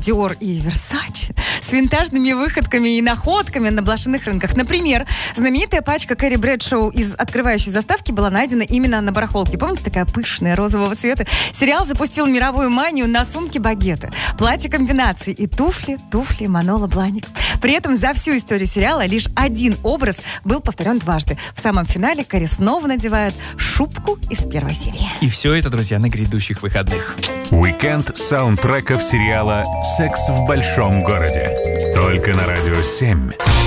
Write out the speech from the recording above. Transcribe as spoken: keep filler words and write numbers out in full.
Dior и Versace с винтажными выходками и находками на блошиных рынках. Например, знаменитая пачка Кэрри Брэдшоу из открывающей заставки была найдена именно на барахолке. Помните, такая пышная розового цвета? Сериал запустил мировую манию на сумки-багеты, платье-комбинации и туфли, туфли Манола Бланик. При этом за всю историю сериала лишь один образ был повторен дважды. В самом финале Кэрри снова надевает шубку из первой серии. И все это, друзья, на грядущих выходных. Уикенд саундтреков сериала «Секс в большом городе». Только на Радио семь.